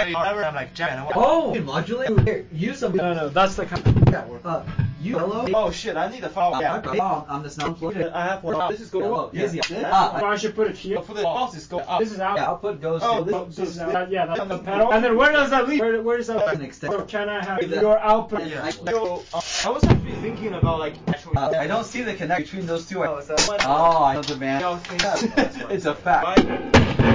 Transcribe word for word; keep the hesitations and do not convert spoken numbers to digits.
driving, whatever. I'm like, Jack. Oh, modulate. Here, use some. No, no, that's the kind of. Yeah, uh, you hello. Oh shit, I need a phone. Yeah. Oh, on this now. I have one. This is going up. Easy. Ah, I should put it here. for the boss is going up. This is out. Yeah, output goes Oh, to this. this, This is out. Yeah, that's the pedal. And then where does that lead? Where, where does that? An extent. So can I have your output? Yeah. So, uh, I was actually thinking about like actually. Uh, I don't see the connection between those two. Oh, so Oh, I know the man. It's a fact.